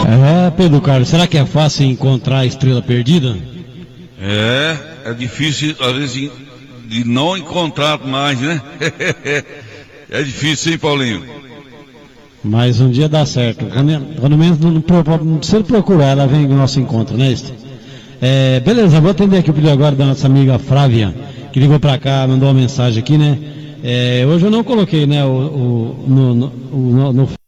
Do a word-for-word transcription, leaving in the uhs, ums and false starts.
É, Pedro Carlos, será que é fácil encontrar a estrela perdida? É, é difícil, às vezes, de não encontrar mais, né? É difícil, hein, Paulinho? Mas um dia dá certo. Quando, quando menos não, não precisa procurar, ela vem no nosso encontro, né? É, beleza, vou atender aqui o pedido agora da nossa amiga Flávia, que ligou pra cá, mandou uma mensagem aqui, né? É, hoje eu não coloquei, né, o, o, no, no, no, no